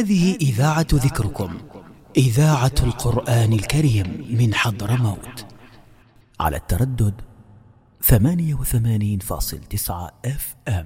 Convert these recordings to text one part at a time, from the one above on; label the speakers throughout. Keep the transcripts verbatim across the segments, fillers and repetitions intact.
Speaker 1: هذه إذاعة ذكركم، إذاعة القرآن الكريم من حضرموت، على التردد ثمانية وثمانين فاصل تسعة اف ام.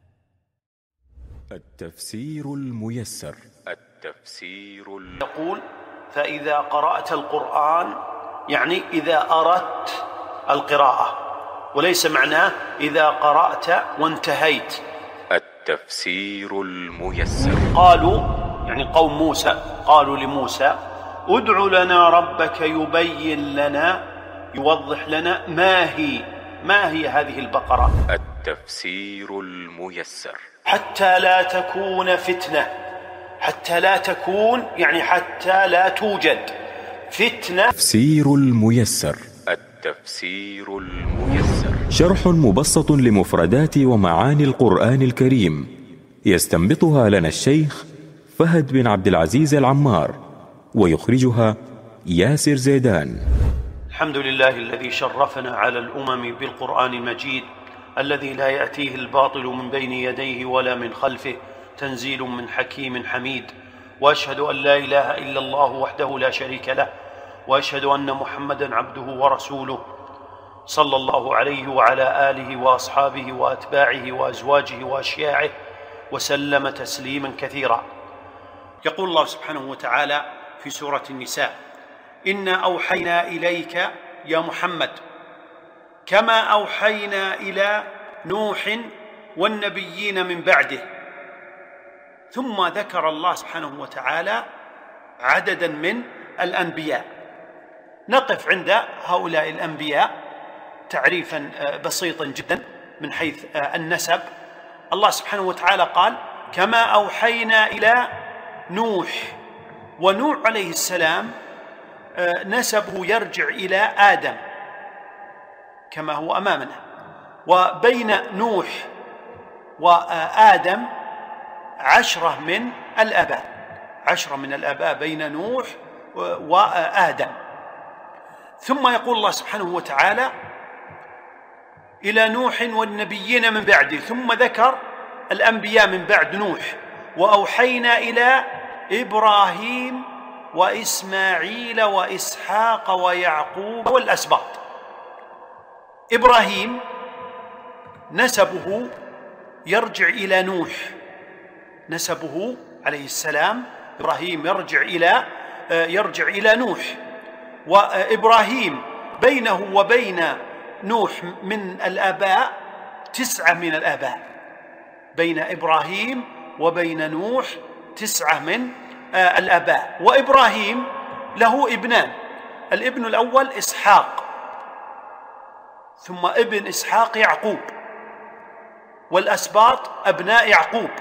Speaker 2: التفسير الميسر. التفسير ال...
Speaker 3: يقول: فإذا قرأت القرآن، يعني إذا أردت القراءة، وليس معناه إذا قرأت وانتهيت.
Speaker 2: التفسير الميسر.
Speaker 3: قالوا يعني قوم موسى قالوا لموسى: ادع لنا ربك يبين لنا يوضح لنا ما هي ما هي هذه البقرة.
Speaker 2: التفسير الميسر.
Speaker 3: حتى لا تكون فتنة، حتى لا تكون يعني حتى لا توجد فتنة.
Speaker 2: التفسير الميسر. التفسير الميسر شرح مبسط لمفردات ومعاني القرآن الكريم، يستنبطها لنا الشيخ فهد بن عبد العزيز العمار، ويخرجها ياسر زيدان.
Speaker 3: الحمد لله الذي شرفنا على الأمم بالقرآن المجيد، الذي لا يأتيه الباطل من بين يديه ولا من خلفه، تنزيل من حكيم حميد. وأشهد أن لا إله إلا الله وحده لا شريك له، وأشهد أن محمدًا عبده ورسوله، صلى الله عليه وعلى آله وأصحابه وأتباعه وأزواجه وأشياعه وسلم تسليمًا كثيرا. يقول الله سبحانه وتعالى في سورة النساء: إنا أوحينا إليك يا محمد كما أوحينا إلى نوح والنبيين من بعده. ثم ذكر الله سبحانه وتعالى عدداً من الأنبياء. نقف عند هؤلاء الأنبياء تعريفاً بسيطاً جداً من حيث النسب. الله سبحانه وتعالى قال: كما أوحينا إلى نوح. ونوح عليه السلام نسبه يرجع إلى آدم كما هو أمامنا، وبين نوح وآدم عشرة من الآباء، عشرة من الآباء بين نوح وآدم. ثم يقول الله سبحانه وتعالى: إلى نوح والنبيين من بعده، ثم ذكر الأنبياء من بعد نوح: وأوحينا إلى إبراهيم وإسماعيل وإسحاق ويعقوب والأسباط. إبراهيم نسبه يرجع إلى نوح، نسبه عليه السلام إبراهيم يرجع إلى يرجع إلى نوح. وإبراهيم بينه وبين نوح من الآباء تسعة من الآباء، بين إبراهيم وبين نوح تسعة من الآباء. وإبراهيم له ابنان، الابن الأول إسحاق، ثم ابن إسحاق يعقوب، والأسباط أبناء يعقوب.